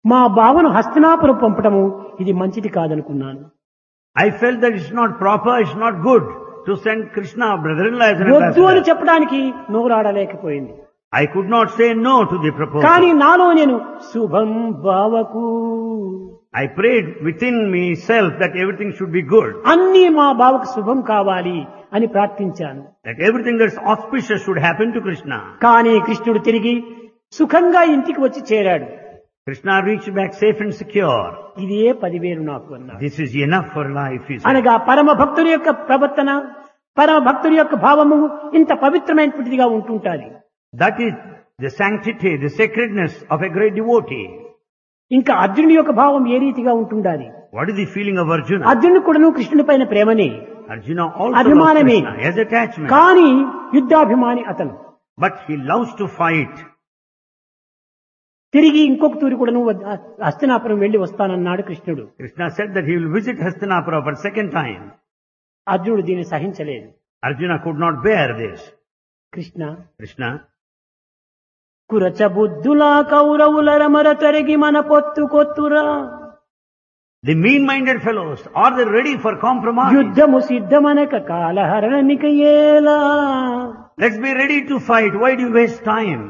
మా బావను హస్తినాపురం పంపడము ఇది మంచిది కాదనుకున్నాను. I felt that it's not proper, it's not good to send Krishna, brother-in-law, as an వద్దు అని ambassador. చెప్పడానికి నోరాడలేకపోయింది. I could not say no to the proposal. కానీ నాలో నేను శుభం బావకు I prayed within myself that everything should be good, అన్నీ మా బావకు శుభం కావాలి అని ప్రార్థించాను. that everything that's auspicious should happen to Krishna. కానీ కృష్ణుడు తిరిగి సుఖంగా ఇంటికి వచ్చి చేరాడు. Krishna reached back safe and secure. ఇదే 10,000 నాకు అన్నాడు. This is enough for life, he said. అనగా పరమ భక్తుడి యొక్క ప్రవర్తన, పరమ భక్తుడి యొక్క భావము ఇంత పవిత్రమైనటువంటిదిగా ఉంటుంటాది. That is the sanctity, the sacredness of a great devotee. ఇంకా అర్జునుడి యొక్క భావం ఏ రీతిగా ఉంటుండాలి? What is the feeling of Arjuna? అర్జునుడు కూడాను కృష్ణుడి పైన ప్రేమనే, Arjuna also loves అభిమానమే, Krishna, he has attachment. కానీ యుద్ధాభిమాని అతను. But he loves to fight. తిరిగి ఇంకొక తూరి కూడాను హస్తినాపురం వెళ్లి వస్తానన్నాడు కృష్ణుడు. Krishna said that he will visit Hastinapura for second time. అర్జునుడు దీన్ని సహించలేదు. Arjuna could not bear this. Krishna Krishna, కురచబుద్ధులా కౌరవుల రమర తరిగి మన పొత్తు కొత్తురా, the mean-minded fellows, are they ready for compromise? యుద్ధము సిద్ధమనక కాలహరణమిక ఏలా. Let's be ready to fight. Why do you waste time?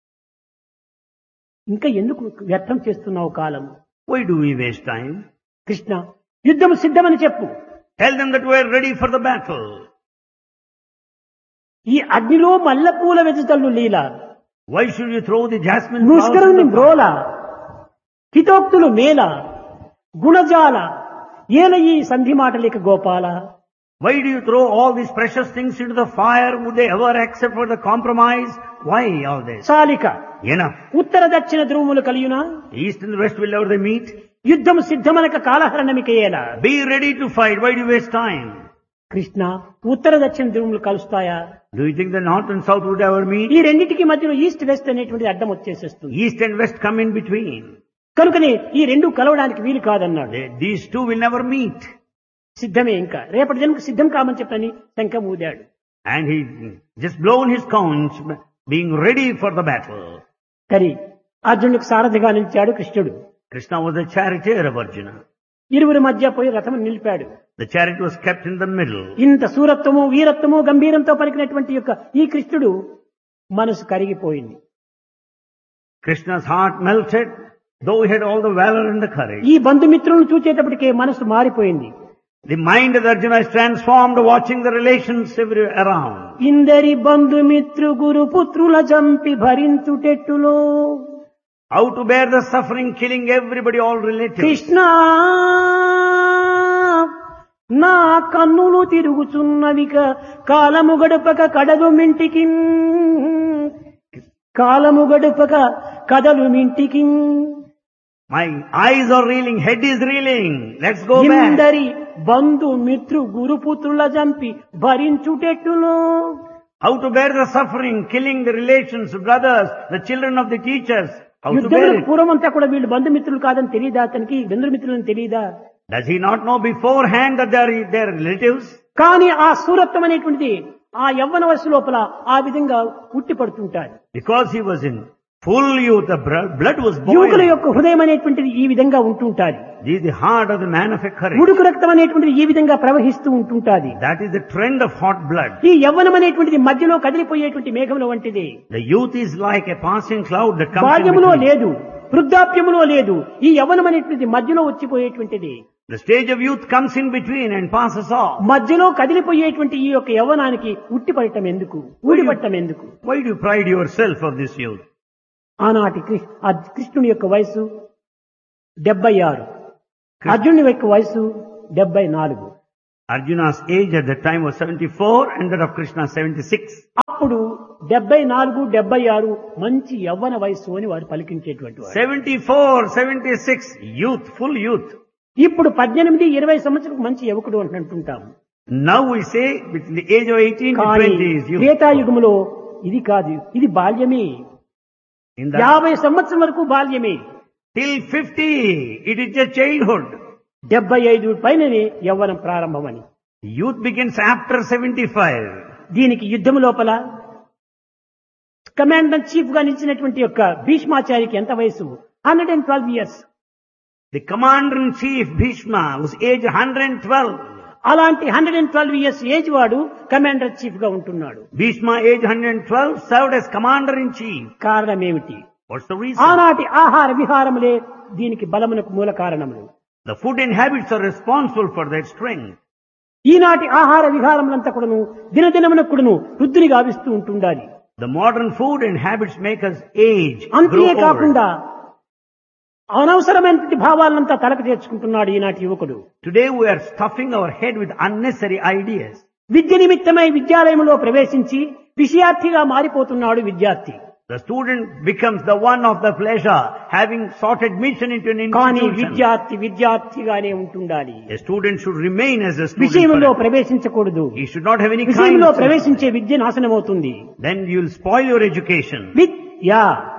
ఇంకా ఎందుకు వ్యర్థం చేస్తున్నావు కాలం? Why do we waste time? Krishna యుద్ధము సిద్ధమని చెప్పు. Tell them that we are ready for the battle. ఈ అగ్నిలో మల్లెపూల వెజతల్లు లీల, Why should you throw the jasmine flowers in ముష్కరుని the fire? బ్రోల, హితోక్తులు మేల, గుణజాల ఏల ఈ సంధి మాటలిక Gopala. Why do you throw all these precious things into the fire? Would they ever accept for the compromise? Why all this? చాలిక Enough. ఉత్తర దక్షిణ ధ్రువములు కలియునా, East and west will never they meet. యుద్ధము సిద్ధమనక కాలహరణమిక ఏలా. Be ready to fight. Why do you waste time? Krishna ఉత్తర దక్షిణ ధ్రువములు కలుస్తాయా? Do you think the north and south would ever meet? ఈ రెండింటికి మధ్యలో east west అనేటువంటి అడ్డం వచ్చేసేస్తుంది. East and west come in between. కనుకనే ఈ రెండు కలవడానికి వీలు కాదన్నాడు. These two will never meet. సిద్ధమే, ఇంకా రేపటి జన్మకు సిద్ధం కామని చెప్పని శంఖం ఊదాడు. And he just blown his conch, being ready for the battle. కరి అర్జునుడికి సారథిగా నిలిచాడు కృష్ణుడు. Krishna was the charioteer of Arjuna. ఇరువురి మధ్య పోయి రథం నిలిపాడు. The chariot was kept in the middle. ఇంత సూరత్వము, వీరత్వము, గంభీరంతో పలికినటువంటి యొక్క ఈ కృష్ణుడు మనసు కరిగిపోయింది. Krishna's heart melted, though he had all the valor and the courage. ఈ బంధుమిత్రులను చూచేటప్పటికే మనసు మారిపోయింది. The mind of Arjuna is transformed watching the relations everywhere around. ఇందరి బంధుమిత్రు గురు పుత్రుల జంపి భరించుటెట్టులో How to bear the suffering, killing everybody, all relatives. Krishna నా కన్నులు తిరుగుచున్నవిక కాలము గడపక కడలు మింటికి, కాలము గడపక కదలు మింటికి. My eyes are reeling, head is reeling. Let's go back. ఇందరి Bandhu మిత్రు గురుపుత్రుల జంపి భరించుటెట్టులో How to bear the suffering, killing the relations, brothers, the children of the teachers. How to bear యుద్ధములకు it. పూర్వమంతా కూడా వీళ్ళు బంధుమిత్రులు కాదని తెలియదా అతనికి? బంధుమిత్రులని తెలియదా? Does he not know beforehand that they are relatives? కానీ ఆ సూరత్వం అనేటువంటిది ఆ యవ్వన వయసు లోపల ఆ విధంగా ఉట్టి పడుతుంటాడు. Because he was in full youth, the blood was యువకుల boiling. యొక్క హృదయం అనేటువంటిది ఈ విధంగా ఉంటుంటాది. This is the heart of the man of a courage. ఉడుకు రక్తం అనేటువంటిది ఈ విధంగా ప్రవహిస్తూ ఉంటుంటాది. That is the trend of hot blood. ఈ యవ్వనం అనేటువంటిది మధ్యలో కదిలిపోయేటువంటి మేఘముల వంటిది. The youth is like a passing cloud that comes in బాల్యములో between. లేదు, వృద్ధాప్యములో లేదు. ఈ యవ్వనం అనేటువంటిది మధ్యలో వచ్చిపోయేటువంటిది. The stage of youth comes in between and passes off. మధ్యలో కదిలిపోయేటువంటి ఈ యొక్క యవ్వనానికి ఉట్టిపడటం ఎందుకు, ఊడిపడటం ఎందుకు? Why do you pride yourself of this youth? ఆనాటి కృష్ణుని యొక్క వయసు 76, అర్జునుని యొక్క వయసు 74. Arjuna's age at that time was 74 and that of Krishna 76. అప్పుడు 74, 76 మంచి యవ్వన వయస్సు అని వారు పలికించేటువంటి వారు. 74, 76, youth, full youth. ఇప్పుడు 18, 20 సంవత్సరాలకు మంచి యువకుడు అని అంటుంటాము. Now we say between the age of 18 to కానీ 20 is youth. త్రేతాయుగములో ఇది కాదు, ఇది బాల్యమే. In that 50 సంవత్సరం వరకు బాల్యమే. till 50, it is just childhood. 75 పైననే యవ్వనం ప్రారంభమని. Youth begins after 75. దీనికి యుద్ధము లోపల కమాండర్ చీఫ్ గా నిలిచినటువంటి యొక్క భీష్మాచారికి ఎంత వయసు? 112 years. The commander-in-chief Bhishma was aged 112. అలాంటి 112 years ఏజ్ వాడు కమాండర్ చీఫ్ గా ఉంటున్నాడు. Bhishma, aged 112, served as commander-in-chief. కారణం ఏమిటి? What's the reason? ఆనాటి ఆహార విహారములే దీనికి బలమునకు మూల కారణములు. The food and habits are responsible for their strength. ఈనాటి ఆహార విహారములంతా కూడాను దినదినమునకు కూడాను వృద్ధిని గావిస్తూ ఉంటుండాలి. The modern food and habits make us age, అంతే grow old. కాకుండా అనవసరమైనటువంటి భావాలంతా తలకు చేర్చుకుంటున్నాడు ఈనాటి యువకుడు. Today we are stuffing our head with unnecessary ideas. విద్య నిమిత్తమై విద్యాలయంలో ప్రవేశించి విషయార్థిగా మారిపోతున్నాడు విద్యార్థి. The student becomes the one of the pleasure, having sought admission into an కానీ institution. విద్యార్థి విద్యార్థిగానే ఉంటుండాలి. A student should remain as a student. విషయంలో forever. ప్రవేశించకూడదు. He should not have any kind విషయంలో of... ప్రవేశించే విద్య నాశనమవుతుంది. Then you'll spoil your education. విద్యా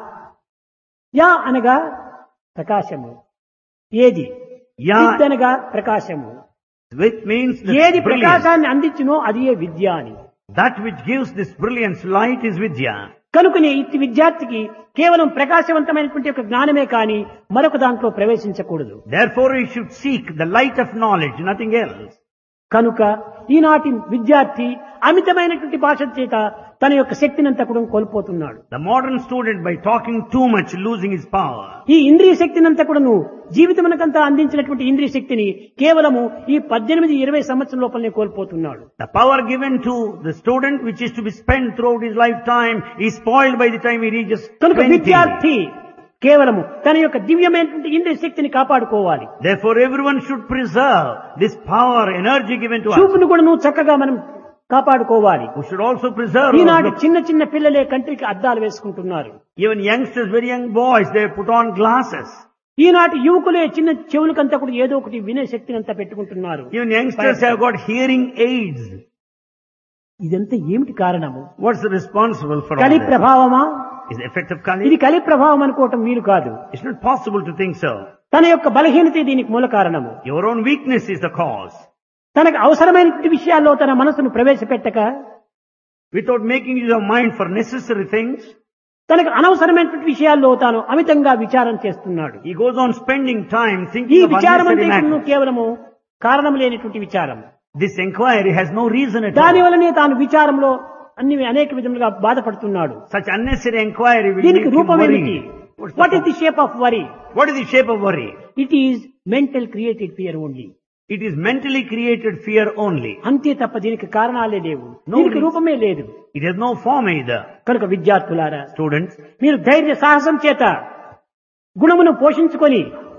yeah అనగా ప్రకాశము. ఏది? Ya, విద్య అనగా ప్రకాశము. which means ఏది the brilliance. ప్రకాశాన్ని అందించునో అది ఏ విద్య అని. That which gives this brilliance light is Vidya. కనుకనే ఇట్టి విద్యార్థికి కేవలం ప్రకాశవంతమైనటువంటి ఒక జ్ఞానమే కానీ మరొక దాంట్లో ప్రవేశించకూడదు. Therefore he should seek the light of knowledge, nothing else. కనుక ఈనాటి విద్యార్థి అమితమైనటువంటి భాష చేత తన యొక్క శక్తినంతా కూడా కోల్పోతున్నాడు. The modern student, by talking too much, losing his power. ఈ ఇంద్రియ శక్తినంతా కూడాను జీవితమునకంతా అందించినటువంటి ఇంద్రియ శక్తిని కేవలము ఈ 18-20 సంవత్సరం లోపలనే కోల్పోతున్నాడు. The power given to the student, which is to be spent throughout his lifetime, is spoiled by the time he reaches కనుక 20. విద్యార్థి కేవలము తన యొక్క దివ్యమైనటువంటి ఇంద్రియ శక్తిని కాపాడుకోవాలి. Therefore everyone should preserve this power, energy given to us. చూపును కూడా నువ్వు చక్కగా మనం కాపాడుకోవాలి. We should also preserve. ఈనాటి చిన్న చిన్న పిల్లలే కంటికి అద్దాలు వేసుకుంటున్నారు. Even youngsters, very young boys, they put on glasses. ఈనాటి యువకులే చిన్న చెవులకంతా కూడా ఏదో ఒకటి వినే శక్తిని అంతా పెట్టుకుంటున్నారు. Even youngsters have got hearing aids. ఇదంతా ఏమిటి కారణము? What's responsible for all కలి this? ప్రభావమా? Is the effect of ఇది Kali? కలి ప్రభావం అనుకోవటం వీలు కాదు. It's not possible to think so. తన యొక్క బలహీనత దీనికి మూల కారణము. Your own weakness is the cause. తనకు అవసరమైనటువంటి విషయాల్లో తన మనసును ప్రవేశపెట్టక Without making use of mind for necessary things, తనకు అనవసరమైనటువంటి విషయాల్లో తాను అమితంగా విచారం చేస్తున్నాడు. he goes on spending time ఈ thinking of విచారం అంటే unnecessary ఇప్పుడు matters. కేవలము కారణం లేనటువంటి విచారం. This inquiry has no reason at దాని all. వల్లనే తాను విచారంలో అనేక విధములుగా బాధపడుతున్నాడు. Such unnecessary inquiry will make దీనికి him రూపం ఏమిటి? worry. What is the shape of worry? What is the shape of worry? It is mental created fear only. It is mentally created fear only. అంతే తప్ప దీనికి కారణాలే లేవు. No దీనికి reason. రూపమే లేదు. It has no form either. కనుక విద్యార్థులారా, Students, మీరు ధైర్య సాహసం చేత గుణమును పోషించుకొని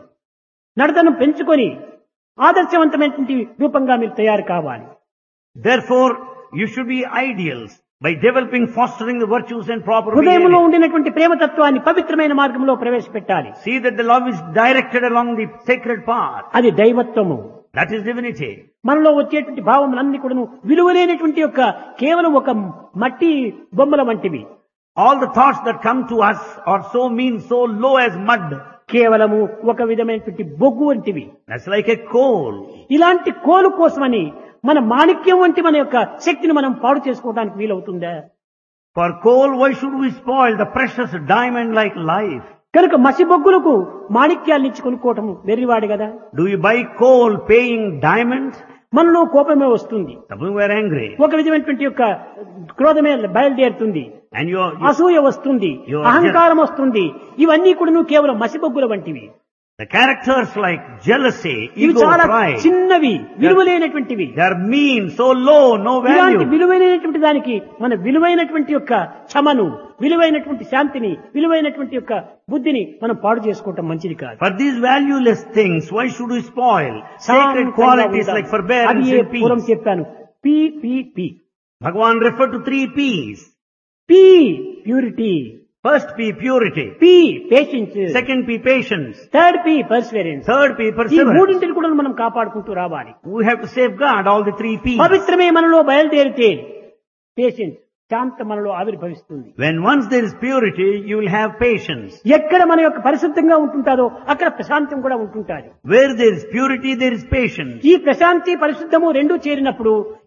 నడతను పెంచుకొని ఆదర్శవంతమైనటువంటి రూపంగా మీరు తయారు కావాలి. therefore, you should be ideals by developing, fostering the virtues and proper హృదయంలో behavior. ఉండినటువంటి ప్రేమతత్వాన్ని పవిత్రమైన మార్గంలో ప్రవేశపెట్టాలి. See that the love is directed along the sacred path. అది దైవత్వము. That is divinity. మనలో వచ్చేటువంటి భావములన్నీ కూడా విలువలేనటువంటి యొక్క కేవలం ఒక మట్టి బొమ్మల వంటివి. All the thoughts that come to us are so mean, so low as mud. కేవలము ఒక విధమైనటువంటి బొగ్గు వంటివి. That's like a coal. ఇలాంటి కోలు కోసమని మన మాణిక్యం వంటి మన యొక్క శక్తిని మనం పాడు చేసుకోవడానికి వీలవుతుందా? For coal, why should we spoil the precious diamond like life? కనుక మసి బొగ్గులకు మాణిక్యాలను ఇచ్చి కొనుక్కోవటం వెర్రివాడు కదా. Do you buy coal paying diamond? మనలో కోపమే వస్తుంది. Suppose we are angry. ఒక విధమైనటువంటి యొక్క క్రోధమే బయలుదేరుతుంది. And you అసూయ వస్తుంది, You are అహంకారం వస్తుంది. ఇవన్నీ కూడా కేవలం మసిబొగ్గుల వంటివి. the characters like jealousy, ఇవి ego, చాలా pride. చిన్నవి, విలువలేనటువంటివి. They are mean, so low, no ఇలాంటి value. విలువైనటువంటి దానికి మన విలువైనటువంటి యొక్క క్షమను, విలువైనటువంటి శాంతిని, విలువైనటువంటి యొక్క బుద్ధిని మనం పాడు చేసుకోవటం మంచిది కాదు. For these valueless things, why should we spoil sacred శాంతంగా qualities ఉండాలి. like forbearance అది and పూర్వం peace? చెప్పాను. P. Bhagavan referred to 3 P's. P purity, First P, purity. P patience, Second P, patience. Third P Perseverance. Third P, ఈ perseverance. మూడింటిని కూడా మనం కాపాడుకుంటూ రావాలి. We have to safeguard all the 3 P's. పవిత్రమే మనలో బయలుదేరితే పేషెన్స్, శాంత మనలో ఆవిర్భవిస్తుంది. When once there is purity, you will have patience. ఎక్కడ మన యొక్క పరిశుద్ధంగా ఉంటుంటారో అక్కడ ప్రశాంతం కూడా ఉంటుంటారు. Where there is purity, there is patience. ఈ ప్రశాంతి పరిశుద్ధము రెండూ చేరినప్పుడు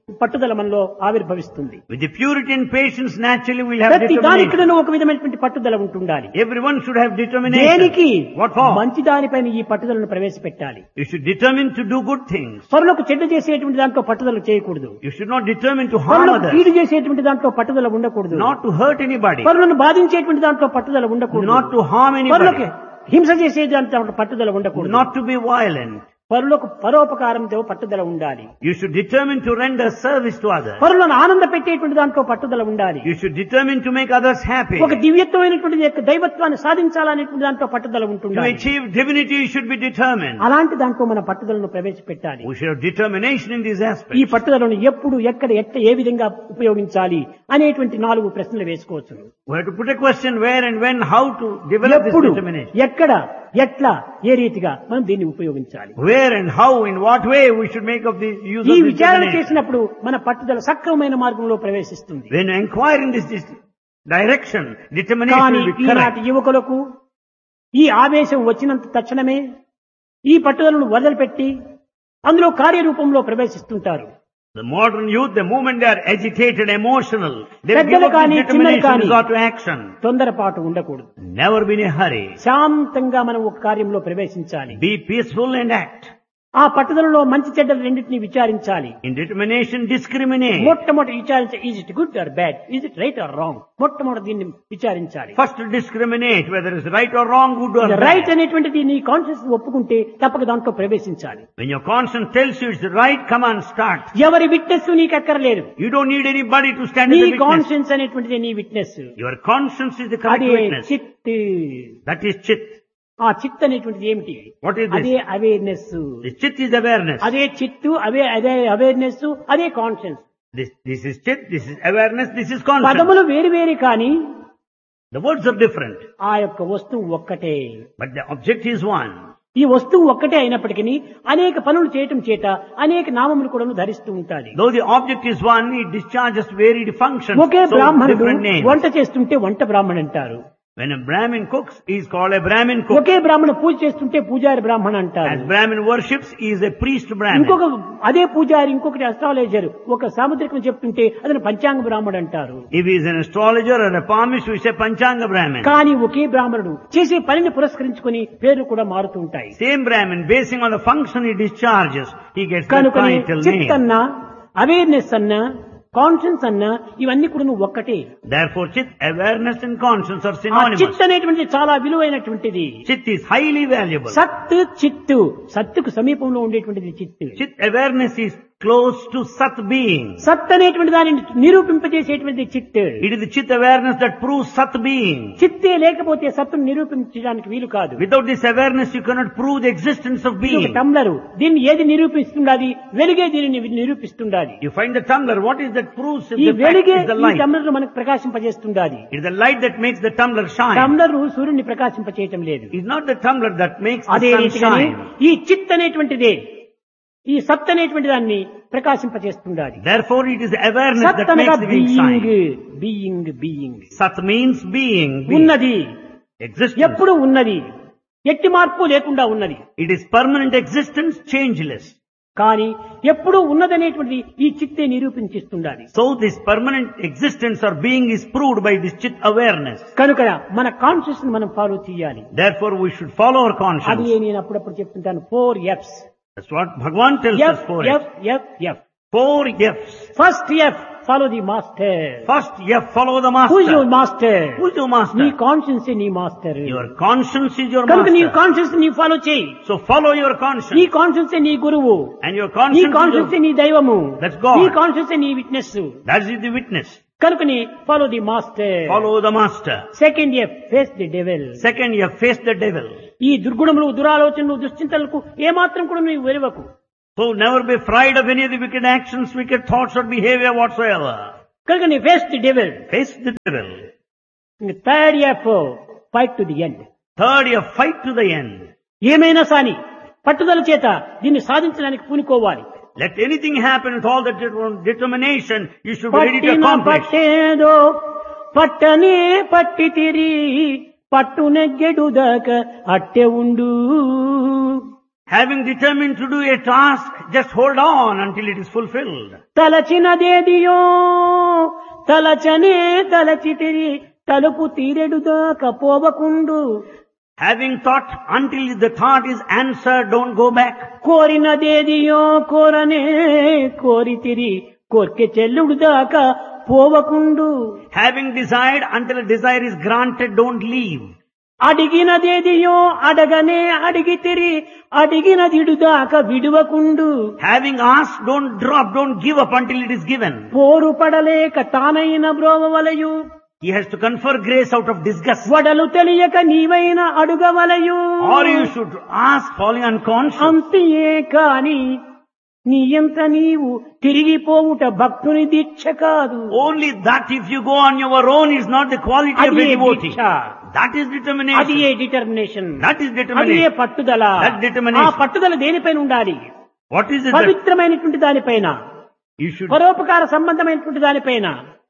పట్టుదల మనలో ఆవిర్భవిస్తుంది. With the purity and patience, naturally we'll have ప్రతి determination. దానికిడను ఒక విధమైనటువంటి పట్టుదల ఉంటుండాలి. Everyone should have determination. దేనికి? What for? మంచి దానిపైన ఈ పట్టుదలను ప్రవేశపెట్టాలి. You should determine to do good things. పరులకు చెడ్డ చేసేటువంటి దాంట్లో పట్టుదల చేయకూడదు. You should not determine to harm పరులకు others. కీడు చేసేటువంటి దాంట్లో పట్టుదల ఉండకూడదు. Not to hurt anybody. పరులను బాధించేటువంటి దాంట్లో పట్టుదల ఉండకూడదు. Not to harm పరులకు anybody. హింస చేసే దాంట్లో పట్టుదల ఉండకూడదు. Not to be violent. పరులకు పరోపకారంతో పట్టుదల ఉండాలి. You should determine to render service to others. పరులను ఆనంద పెట్టేటువంటి దాంట్లో పట్టుదల ఉండాలి. You should determine to make others happy. ఒక దివ్యత్వమైనటువంటి యొక్క దైవత్వాన్ని సాధించాలనేటువంటి దాంట్లో పట్టుదల To ఉంటుంది. achieve divinity, you should be determined. అలాంటి దాంట్లో మన పట్టుదలను ప్రవేశపెట్టాలి. We should have determination in these ఈ aspects. పట్టుదలను ఎప్పుడు ఎక్కడ ఏ విధంగా ఉపయోగించాలి అనేటువంటి 4 ప్రశ్నలు వేసుకోవచ్చు. We have to put a question where and when, how to develop this ఎప్పుడు, determination. ఎక్కడ, ఎట్లా, ఏ రీతిగా మనం దీన్ని ఉపయోగించాలి. Where and how, in what way we should make of the use ఈ of this విచారణ determination. చేసినప్పుడు మన పట్టుదల సక్రమమైన మార్గంలో ప్రవేశిస్తుంది. When you inquire in this direction, determination కానీ will be ఈనాటి correct. యువకులకు ఈ ఆవేశం వచ్చినంత తక్షణమే ఈ పట్టుదలను వదిలిపెట్టి అందులో కార్యరూపంలో ప్రవేశిస్తుంటారు. The modern youth, the moment they are agitated, emotional, they give పెద్దలు up కానీ this చిన్నలు determination కానీ to go to action. తొందరపాటు ఉండకూడదు. Never be in a hurry. శాంతంగా మనం ఒక కార్యంలో ప్రవేశించాలి. Be peaceful and act. ఆ పట్టుదలలో మంచి చెడ్డలు రెండింటినీ విచారించాలి. In determination, discriminate. మొట్టమొదటి విచారించాలి. Is it good or bad, is it right are wrong, మొట్టమొదటి దీన్ని విచారించాలి. First discriminate whether it's right or wrong, good or right bad. అనేటువంటిది నీ కాన్షియస్ ఒప్పుకుంటే తప్పక దాంట్లో ప్రవేశించాలి. When your conscience tells you it's right, come on, start. ఎవరి witness నీకు అక్కర్లేదు. You don't need anybody to stand నీ as a witness. కాన్షియన్స్ అనేటువంటిది నీ witness. Your conscience is the correct అదే witness. చిత్. That is chit. ఆ చిత్ అనేటువంటిది ఏమిటి? What is అదే this? Awareness. The chit is awareness. అదే చిత్తు, అదే అవేర్నెస్, అదే conscience. This is chit, this is awareness, this is conscience. పదములు వేరు వేరు కానీ The words are different, ఆ యొక్క వస్తువు ఒక్కటే. but the object is one. ఈ వస్తువు ఒక్కటే అయినప్పటికీ అనేక పనులు చేయటం చేత అనేక నామములు కూడా ధరిస్తూ ఉంటాది. Though the object is one, it discharges varied functions. Okay So బ్రాహ్మణుడు different names. వంట చేస్తుంటే వంట బ్రాహ్మణ అంటారు. When a Brahmin cooks, he is called a Brahmin cook. ఒకే బ్రాహ్మణ పూజ చేస్తుంటే పూజారి బ్రాహ్మణ అంటారు. As Brahmin worships, he is a priest Brahmin. ఇంకొక అదే పూజారి ఇంకొకటి అస్ట్రాలజర్ ఒక సాముద్రికం చెప్తుంటే అతను పంచాంగ బ్రాహ్మణుడు అంటారు. If he is an astrologer or a palmist, we say Panchanga Brahmin. కానీ ఒకే బ్రాహ్మణుడు చేసే పనిని పురస్కరించుకుని పేర్లు కూడా మారుతూ ఉంటాయి. Same Brahmin, basing on the function he discharges, he gets the కనుకని title చిత్ name. అన్నా, అవేర్నెస్ అన్నా, కాన్షియన్స్ అన్నా ఇవన్నీ కూడా నువ్వు ఒక్కటే. Therefore, chit, awareness and conscience are ఆ synonymous. చిత్ అనేటువంటిది చాలా విలువైనటువంటిది. Chit is highly valuable. సత్ చిత్తు, సత్తుకు సమీపంలో ఉండేటువంటిది చిత్తు. Chit awareness is close to Sat being. సత్ అనేటువంటి దానిని నిరూపింపజేసేటువంటిది చిత్. It is the Chit awareness that proves Sat being. చిత్తే లేకపోతే సత్తును నిరూపించడానికి వీలు కాదు. Without this awareness, you cannot prove the existence of ఇది ఒక being. టంబ్లరు, దీన్ని ఏది నిరూపిస్తుండాది? వెలుగే దీనిని నిరూపిస్తుండాది. You find the tumbler. What is that proves ఈ the fact వెలుగే is the ఈ light. టంబ్లర్ మనకు ప్రకాశింపజేస్తుండాది. It is the light that makes the tumbler shine. Tumbler సూర్యుడిని ప్రకాశింపచేయటం లేదు. It's not the tumbler that makes the అదే sun రీతిగానే shine. ఈ చిత్ అనేటువంటిదే ఈ సత్ అనేటువంటి దాన్ని ప్రకాశింపచేస్తుండాలి. Therefore, it is awareness సత్ that అనగా makes the wind being, shine. Being, being. Sat means being. ఉన్నది, Existence. ఎప్పుడు ఉన్నది, ఎట్టి మార్పు లేకుండా ఉన్నది. It is permanent existence, changeless. కానీ ఎప్పుడూ ఉన్నదనేటువంటిది ఈ చిత్తే నిరూపించిస్తుండాలి. So this permanent existence or being is proved by this chit awareness. కనుక మన కాన్షియస్ ని మనం ఫాలో చేయాలి. Therefore, we should follow our అది conscience. నేను అప్పుడప్పుడు చెప్తుంటాను. 4 F's. That's what Bhagavan tells us. F, 4 F, F, F. 4 F's. First F, follow the master. First F, follow the Who is your master. master? Who is your master? నీ conscience నీ master. Your conscience is your కనుక నీ master. Conscience నీ follow చేయి. So follow your నీ conscience. Conscience నీ గురువు. And your నీ conscience కాన్షియన్స్ is నీ దైవము. That's God. నీ కాన్షియన్స్ నీ witness. that is the witness. కనుకని follow the master. Follow the master. Second F, face the devil. Second F, face the devil. ఈ దుర్గుణములు, దురాలోచనలు, దుశ్చింతలకు ఏమాత్రం కూడా నువ్వు వెరవకు. So never be afraid of any of the wicked actions, wicked thoughts or behavior whatsoever. కనుక నీ face the devil. Face the devil. Third F, fight to the end. Third F, fight to the end. ఏమైనా సాని పట్టుదల చేత దీన్ని సాధించడానికి పూనుకోవాలి. Let anything happen with all that determination, you should be ready to పట్టిన accomplish. పట్టేదో పట్టనే పట్టితిరి పట్టు నెగ్గెడు దాకా అట్టె ఉండు. Having determined to do a task, just hold on until it is fulfilled. తలచినదేదియో తలచనే తలచితిరి తలుపు తీరెడుదాక పోవకుండు. Having thought until the thought is answered, don't go back. కోరినదేదియో కోరనే కోరితిరి కోర్కె చెల్లుడుదాక పోవకుండు. Having desired until a desire is granted, don't leave. అడిగినదేదియో అడగనే అడిగితిరి అడిగినదిడుదాక విడువకుండు. Having asked, don't drop, don't give up until it is given. పోరు పడలేక తానైన బ్రోవవలయు He has to confer grace out of disgust. వడలు తెలియక నీవైన అడుగవలయు. Or you should ask falling unconscious. అంతియే కాని నీయంత నీవు తిరిగిపోవుట భక్తుని దీక్ష కాదు. Only that if you go on your own is not the quality of a అది devotee. దీక్ష, That is అది determination. A determination, That is అది ఏ determination. పట్టుదల. That determination. ఆ పట్టుదల దేనిపైన ఉండాలి? What is it that పవిత్రమైనటువంటి దానిపైన, you should పరోపకార సంబంధమైనటువంటి దానిపైన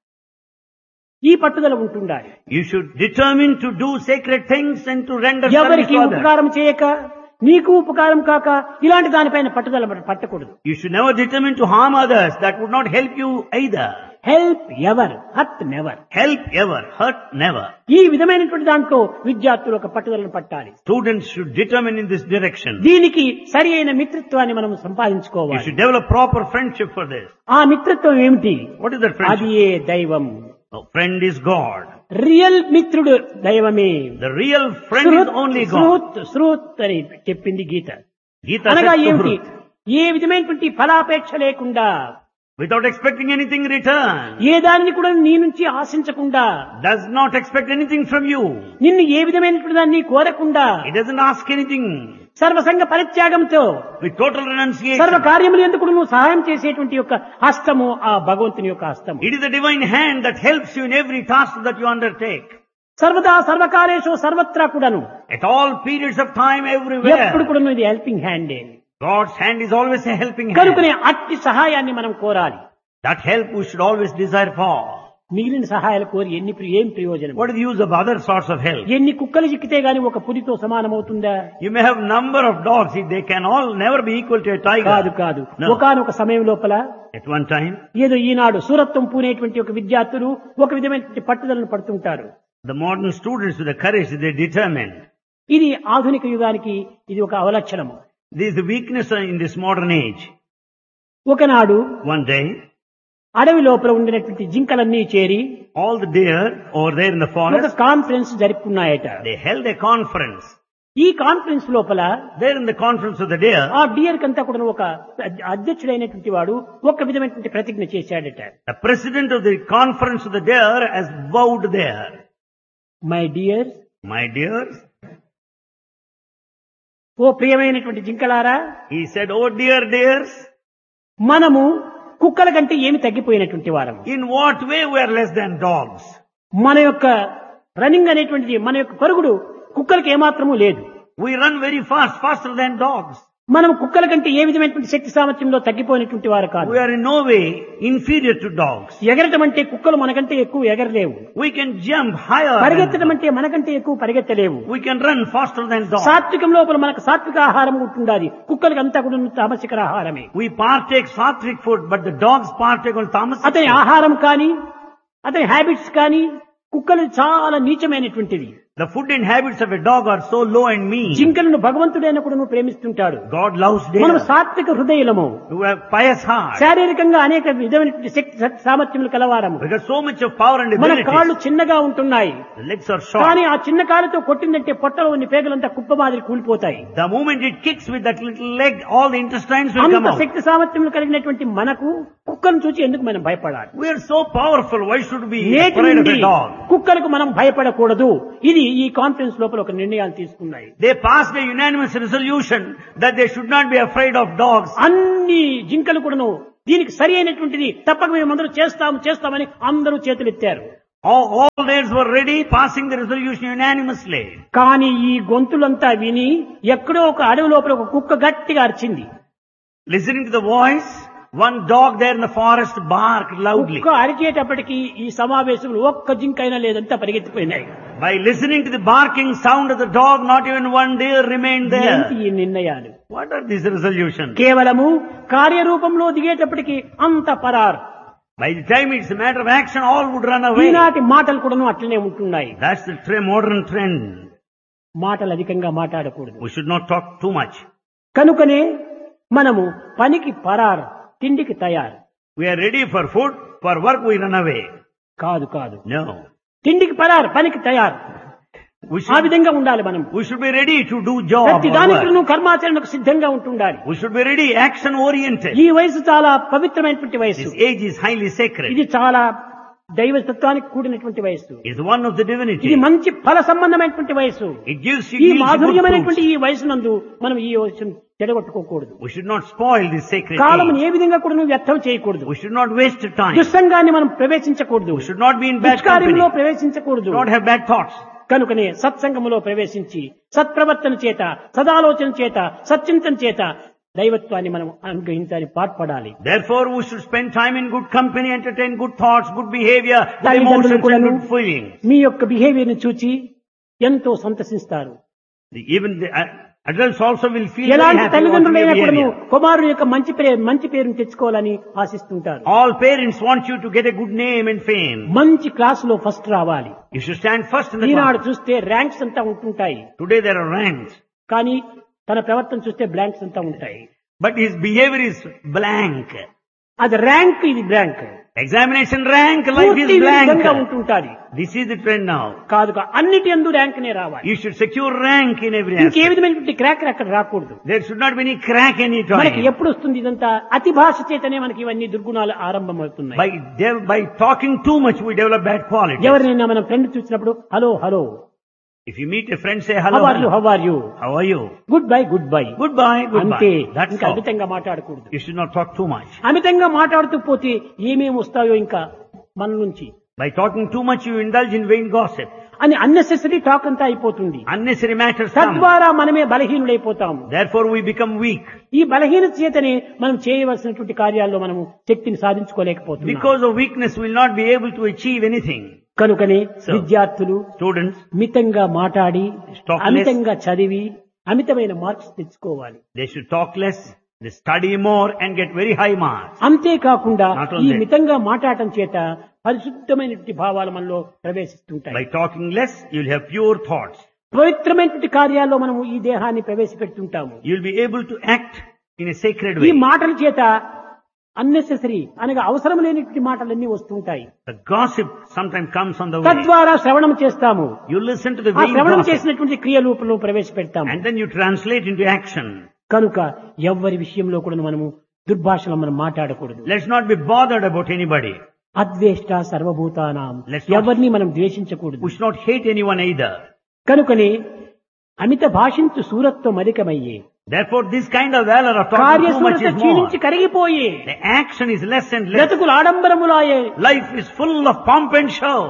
ఈ పట్టుదల ఉంటుండాలి. you should determine to do sacred things and to render service ఎవరికి to others. ఉపకారం చేయక నీకు ఉపకారం కాక ఇలాంటి దానిపైన పట్టుదల పట్టకూడదు. You should never determine to harm others. That would not help you either. Help ever, hurt never. Help ever, hurt never. ఈ విధమైనటువంటి దాంట్లో విద్యార్థులు ఒక పట్టుదలను పట్టాలి. Students should determine in this direction. దీనికి సరి అయిన మిత్రత్వాన్ని మనం You సంపాదించుకోవాలి. should develop proper friendship for this. ఆ మిత్రత్వం ఏమిటి? What is that అది friendship? ఏ దైవం. A friend is God. Real మిత్రుడు దైవమే. The real friend is only God. శృత్ అని చెప్పింది గీత. Gita అనగా says ఏమిటి? Suhrut. ఏ విధమైనటువంటి ఫలాపేక్ష లేకుండా, Without expecting anything in return. ఏ దానిని కూడా నీ నుంచి ఆశించకుండా, Does not expect anything from you. నిన్ను ఏ విధమైనటువంటి దాన్ని కోరకుండా, It doesn't ask anything. సర్వసంగ పరిత్యాగంతో With total renunciation. సర్వ కార్యములు ఎందుకు నువ్వు సహాయం చేసేటువంటి యొక్క హస్తము ఆ భగవంతుని యొక్క హస్తము. It is the divine hand that helps you in every task that you undertake. సర్వదా సర్వకాలేషు సర్వత్రా కూడాను, At all periods of time, everywhere. ఎప్పుడు కూడా ఇది helping హ్యాండే. God's hand is always a helping hand. కనుకనే అట్టి సహాయాన్ని మనం కోరాలి. That help we should always desire for. మిగిలిన సహాయాలు కోరి ఏం ప్రయోజనం? What is the use of other sorts of help? ఎన్ని కుక్కలు చిక్కితే గాని ఒక పులితో సమానమవుతుందా? You may have number of dogs, they can all never be equal to a కాదు tiger. కాదు. No. ఒకానొక సమయం లోపల At one time, ఏదో ఈనాడు సూరత్వం పూనేటువంటి ఒక విద్యార్థులు ఒక విధమైనటువంటి పట్టుదలను పడుతుంటారు. the modern students with the courage, they determined. ఇది ఆధునిక యుగానికి ఇది ఒక అవలక్షణము. This is the weakness in this modern age. ఒకనాడు One day, అడవి లోపల ఉండినటువంటి జింకలన్నీ చేరి all the deer over there in the ఒక forest, conference జరుపుకున్నాయట. they held a conference. ఈ కాన్ఫరెన్స్ లోపల There in the conference of the deer, ఆ dear కంతా కూడా ఒక అధ్యక్షుడైనటువంటి వాడు ఒక విధమైనటువంటి ప్రతిజ్ఞ చేశాడట. the president of the conference of the deer has vowed there. My dear, My dears, ఓ ప్రియమైనటువంటి జింకలారా, he said, oh dear dears, మనము కుక్కల కంటే ఏమి తగ్గిపోయినటువంటి వారము. in what way we are less than dogs? మన యొక్క రన్నింగ్ అనేటువంటిది, మన యొక్క పరుగుడు కుక్కలకి ఏమాత్రము లేదు. We run very fast, faster than dogs. మనం కుక్కల కంటే ఏ విధమైనటువంటి శక్తి సామర్థ్యంలో తగ్గిపోయినటువంటి వారు కాదు. We are in no way inferior to dogs. ఎగరటం అంటే కుక్కలు మనకంటే ఎక్కువ ఎగరలేవు. We can jump higher. పరిగెత్తడం అంటే మనకంటే ఎక్కువ పరిగెత్తలేవు. We can run faster than dogs. సాత్వికం లోపల మనకు సాత్విక ఆహారం ఉంటుండాలి. కుక్కలకి అంతా కూడా తామసిక ఆహారమే. We partake sattvic food, but the dogs partake on tamasic అతని food. ఆహారం కానీ, అతని హ్యాబిట్స్ కానీ కుక్కలు చాలా నీచమైనటువంటివి. The food and habits of a dog are so low and mean. జింకలను భగవంతుడైన కూడా ప్రేమిస్తుంటాడు. God loves మనం deer. సాత్విక హృదయలము, You have pious heart. శారీరకంగా అనేక విధమైనటువంటి శక్తి సామర్థ్యములు కలవారము. We got so much of power and మన కాళ్ళు abilities. చిన్నగా ఉంటున్నాయి. The legs are short. కానీ ఆ చిన్న కాలుతో కొట్టిందంటే పొట్టలో ఉన్న పేగులంతా కుప్ప మాదిరి కూలిపోతాయి. The moment it kicks with that little leg, all the intestines will come అంత out. శక్తి సామర్థ్యములు కలిగినటువంటి మనకు కుక్కను చూసి ఎందుకు మనం భయపడాలి? We are so powerful. Why should we be నేటి afraid of నుండి a dog? కుక్కలకు మనం భయపడకూడదు. ఇది ఈ కాన్ఫరెన్స్ లోపల ఒక నిర్ణయాలు తీసుకున్నాయి. They passed a unanimous resolution that they should not be afraid of dogs. అన్ని జింకలు కూడాను దీనికి సరి అయినటువంటిది తప్పక మేము అందరూ చేస్తామని అందరూ చేతులు ఎత్తారు. All theirs were ready, passing the resolution unanimously. కానీ ఈ గొంతులంతా విని ఎక్కడో ఒక అడవి లోపల ఒక కుక్క గట్టిగా అరిచింది. Listening to the voice, One dog there in the forest barked loudly. ఒక్క అరిచేటప్పటికి ఈ సమావేశంలో ఒక్క జింకైనా లేదంతా పరిగెత్తిపోయినాయి. By listening to the barking sound of the dog, not even one deer remained ఏంటి there. ఈ నిర్ణయాలు? What are these resolutions? కేవలము కార్యరూపంలో దిగేటప్పటికి అంత పరార్. By the time it's a matter of action, all would run away. ఈనాటి మాటలు కూడాను అట్లనే ఉంటున్నాయి. That's the modern trend. మాటలు అధికంగా మాట్లాడకూడదు. We should not talk too much. కనుకనే మనము పనికి పరార్, తిండికి తయారు. We are ready for food, for work we run away. కాదు కాదు, No. తిండికి పరార్, పనికి తయారు. We ఆ should, విధంగా ఉండాలి మనం. we should be ready to do job ప్రతి or దానికి work. కర్మాచరణకు సిద్ధంగా ఉంటుండాలి. We should be ready, action oriented. ఈ వయసు చాలా పవిత్రమైనటువంటి వయసు. This age is highly sacred. ఇది చాలా దైవతత్వానికి కూడినటువంటి వయసు. It's one of the ఇది divinity. మంచి ఫల సంబంధమైనటువంటి వయసు. It gives you ఈ yields good మాధుర్యమైనటువంటి fruits. ఈ వయసునందు మనం ఈ వయసును చెడగొట్టుకోకూడదు. We should not spoil this sacred column age. ఏ విధంగా కూడా నువ్వు వ్యర్థం చేయకూడదు. We should not waste time. దుస్సంగాన్ని మనం ప్రవేశించకూడదు. We should not be in bad company. దుష్కార్యంలో We ప్రవేశించకూడదు. should not have bad thoughts. కనుకనే సత్సంగములో ప్రవేశించి సత్ప్రవర్తన చేత, సదాలోచన చేత, సచ్చింతన చేత దైవత్వాన్ని మనం అనుగ్రహించాలి, పాటుపడాలి. Therefore, we should spend time in good company, entertain good thoughts, good behavior, good తల్లిదండ్రులు emotions and కూడాను good feelings. మీ యొక్క బిహేవియర్ ని చూచి ఎంతో సంతసిస్తారు. Even the adults also will feel very ఎలాంటి happy about తల్లిదండ్రులైనా your కూడాను behavior. కుమారుని యొక్క మంచి పేరును తెచ్చుకోవాలని ఆశిస్తుంటారు. All parents want you to get a good name and fame. మంచి క్లాసులో ఫస్ట్ రావాలి. You should stand first in the Eenadu class. చూస్తే ర్యాంక్స్ అంతా ఉంటుంటాయి, Today there are ranks, కానీ తన ప్రవర్తన చూస్తే బ్లాంక్స్ అంతా ఉంటాయి. but his behavior is blank. అది ర్యాంక్, ఇది బ్లాంక్. Examination rank, life పూర్తి is విరుద్ధంగా blank. ఉంటుంటాది. This is the trend now. కాదు, అన్నిటి యందు ర్యాంక్ నే రావాలి. You should secure rank in every ఇంకే aspect. విధమైనటువంటి క్రాక్ అక్కడ రాకూడదు. There should not be any crack any మనకి time. ఎప్పుడు వస్తుంది ఇదంతా? అతి భాష చేతనే మనకి ఇవన్నీ దుర్గుణాలు ఆరంభమవుతున్నాయి. By talking too much, we develop bad qualities. ఎవరినైనా మనం ఫ్రెండ్ చూసినప్పుడు hello hello, If you meet a friend, say hello. How are you, hello. How are you, How are you? Good bye, good bye, Goodbye, అంతే. goodbye. That's ఇంకా all. అమితంగా మాట్లాడకూడదు. You should not talk too much. అమితంగా మాట్లాడుతూ పోతే ఏమేమి వస్తాయో ఇంకా మన నుంచి By talking too much, you indulge in vain gossip. అని అన్నెసెసరీ టాక్ అంతా అయిపోతుంది. Unnecessary matters come. తద్వారా మనమే బలహీనుడైపోతాము. Therefore, we become weak. ఈ బలహీనత చేతనే మనం చేయవలసినటువంటి కార్యాల్లో మనము శక్తిని సాధించుకోలేకపోతున్నాం. Because of weakness, we will not be able to achieve anything. కనుకనే So, విద్యార్థులు Students, మితంగా మాట్లాడి, Talk less. అమితంగా చదివి, అమితమైన మార్క్స్ తెచ్చుకోవాలి. they should talk less, they study more and get very high marks. అంతేకాకుండా Not ఈ only that. మితంగా మాట్లాడటం చేత పరిశుద్ధమైనటువంటి భావాలు మనలో ప్రవేశిస్తుంటాయి. By talking less, you will have pure thoughts. పవిత్రమైనటువంటి కార్యాల్లో మనము ఈ దేహాన్ని ప్రవేశపెడుతుంటాము. You will be able to act in a sacred ఈ way. మాటల చేత అన్నెసెసరీ అనగా అవసరం లేనటువంటి మాటలన్నీ వస్తుంటాయి. The gossip sometimes comes on the way. తద్వారా శ్రవణం చేస్తాము. You listen to the ఆ vain శ్రవణం gossip చేసినటువంటి క్రియరూపంలో ప్రవేశపెడతాము. and then you translate into action. కనుక ఎవ్వరి విషయంలో కూడా మనము దుర్భాషలో మనం మాట్లాడకూడదు. Let's not be bothered about anybody. అద్వేష్ట సర్వభూతానాం, Let's not- ఎవరిని మనం ద్వేషించకూడదు. We should not hate anyone either. కనుకనే అమిత భాషించు సూరత్వం అధికమయ్యే, Therefore, this kind of valor of talking too much కార్యశూరత is more. క్షీణించి కరిగిపోయే, The action is less and less. బ్రతుకులు ఆడంబరములాయే. Life is full of pomp and show.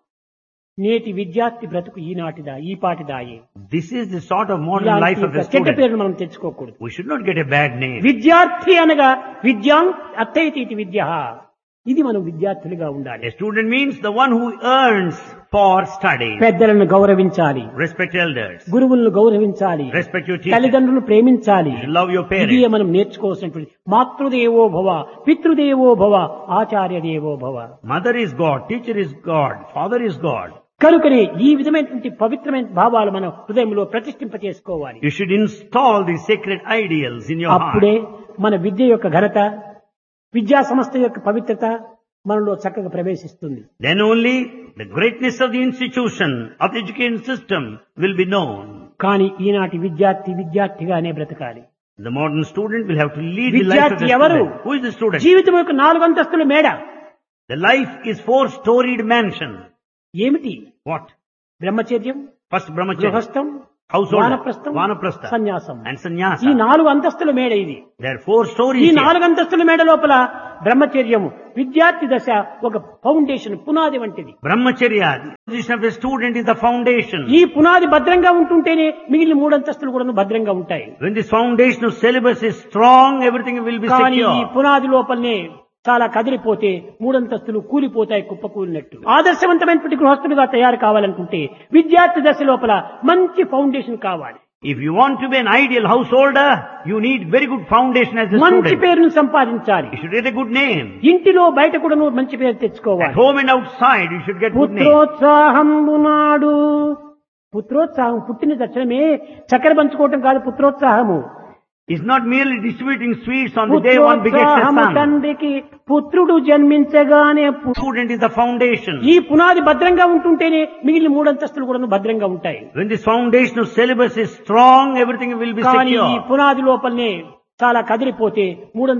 నేటి విద్యార్థి బ్రతుకు ఈనాటిదా, ఈ పాటిదాయే. This is the sort of modern life of a చెడ్డ student. పేరును మనం తెచ్చుకోకూడదు. We should not get a bad name. విద్యార్థి అనగా విద్యాం అర్థైతి విద్య, ఇది మనం విద్యార్థులుగా ఉండాలి. A student means the one who earns for study. పెద్దలను గౌరవించాలి, Respect elders. గురువులను గౌరవించాలి, Respect your teachers. తల్లిదండ్రులను ప్రేమించాలి. You love your ఇది parents. మనం నేర్చుకోవాల్సినటువంటి మాతృదేవో భవ, పితృదేవో భవ, ఆచార్య దేవో భవ. Mother is God, teacher is God, father is God. కనుకనే ఈ విధమైనటువంటి పవిత్రమైన భావాలు మనం హృదయంలో ప్రతిష్ఠింప చేసుకోవాలి. You should install these sacred ideals in your అప్పుడే heart. మన విద్య యొక్క ఘనత, విద్యా సంస్థ యొక్క పవిత్రత మనలో చక్కగా ప్రవేశిస్తుంది. Then only the greatness of the institution, of the education system will be known. కానీ ఈనాటి విద్యార్థిగానే బ్రతకాలి. The modern student will have to lead the life of the విద్యార్థి ఎవరు? student. Who is the student? జీవితం యొక్క 4 అంతస్తుల మేడ. The life is 4-storied mansion. ఏమిటి? What? బ్రహ్మచర్యం, First brahmacharya, గృహస్థం, household, వానప్రస్థం, vanaprastha, సన్యాసం. and ఈ sannyasa. 4 అంతస్తుల మేడ ఇది. There are 4 ఈ stories here. 4 అంతస్తుల మేడ లోపల బ్రహ్మచర్యము విద్యార్థి దశ ఒక ఫౌండేషన్ పునాది వంటిది. Brahmacharya, the position of a student is the foundation. ఈ పునాది భద్రంగా ఉంటుంటేనే మిగిలిన మూడంతస్తులు కూడా భద్రంగా ఉంటాయి. When this foundation of syllabus is strong, everything will be కానీ ఈ secure. పునాది లోపలనే చాలా కదిలిపోతే మూడంతస్తులు కూలిపోతాయి కుప్పకూలినట్టు. ఆదర్శవంతమైనటువంటి గృహస్థులుగా తయారు కావాలనుకుంటే విద్యార్థి దశ లోపల మంచి ఫౌండేషన్ కావాలి. If you want to be an ideal householder, you need very good foundation as a మంచి student. పేరును సంపాదించాలి. You should get a good name. ఇంటిలో బయట కూడా నువ్వు మంచి పేరు At తెచ్చుకోవాలి. home and outside, you should get good name. పుత్రోత్సాహంబునాడు పుత్రోత్సాహం పుట్టిన తక్షణమే చక్కెర పంచుకోవటం కాదు పుత్రోత్సాహము. It's not merely distributing sweets on the day one begets a పుత్రోత్సాహము son. తండ్రికి పుత్రుడు జన్మించగానే Student is the foundation. ఈ పునాది భద్రంగా ఉంటుంటేనే మిగిలిన మూడంతస్తులు కూడా భద్రంగా ఉంటాయి. When this foundation of syllabus is strong, everything will be కానీ ఈ secure. పునాది లోపలనే చాలా కదిలిపోతే మూడంతస్తులు